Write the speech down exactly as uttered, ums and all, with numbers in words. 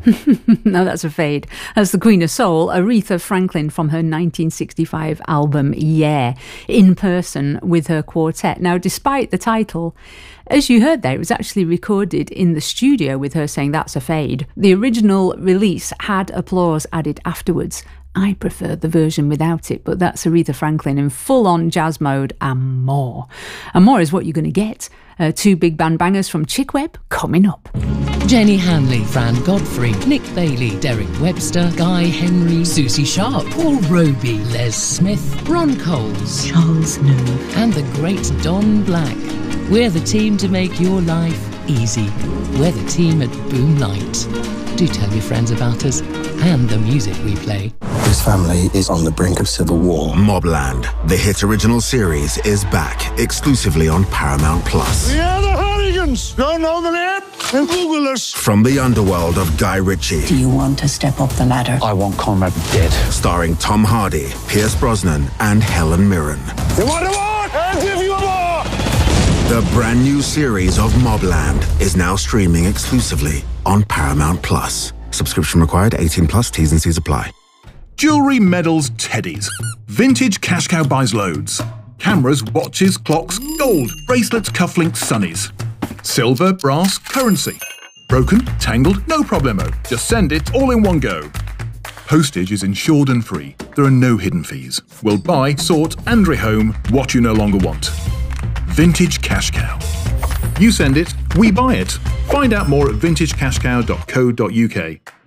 No, that's a fade. That's the Queen of Soul, Aretha Franklin, from her nineteen sixty-five album Yeah, in person with her quartet. Now, despite the title, as you heard there, it was actually recorded in the studio with her saying that's a fade. The original release had applause added afterwards. I preferred the version without it, but that's Aretha Franklin in full-on jazz mode and more. And more is what you're going to get. Uh, two big band bangers from Chickweb coming up. Jenny Hanley, Fran Godfrey, Nick Bailey, Derek Webster, Guy Henry, Susie Sharp, Paul Roby, Les Smith, Ron Coles, Charles Nove, and the great Don Black. We're the team to make your life easy. We're the team at Boomlight. Do tell your friends about us and the music we play. This family is on the brink of civil war. Mobland, the hit original series, is back exclusively on Paramount Plus. We are the Hooligans! Don't know the name? Then Google us. From the underworld of Guy Ritchie. Do you want to step up the ladder? I want Conrad dead. Starring Tom Hardy, Pierce Brosnan, and Helen Mirren. You want a war? I'll give you a war! The brand new series of Mobland is now streaming exclusively on Paramount Plus. Subscription required, eighteen plus, T's and C's apply. Jewellery, medals, teddies. Vintage Cash Cow buys loads. Cameras, watches, clocks, gold, bracelets, cufflinks, sunnies. Silver, brass, currency. Broken, tangled, no problemo. Just send it all in one go. Postage is insured and free. There are no hidden fees. We'll buy, sort and rehome what you no longer want. Vintage Cash Cow. You send it, we buy it. Find out more at vintage cash cow dot co dot U K.